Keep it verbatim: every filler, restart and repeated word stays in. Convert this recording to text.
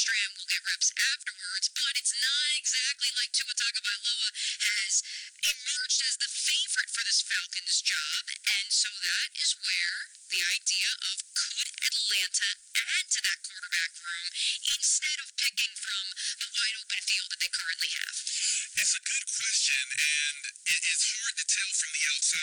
extra and will get reps afterwards, but it's not exactly like Tua Tagovailoa has emerged as the favorite for this Falcons job, and so that is where the idea of could Atlanta add to that quarterback room instead of picking from the wide open field that they currently have? It's a good question, and it, it's hard to tell from the outside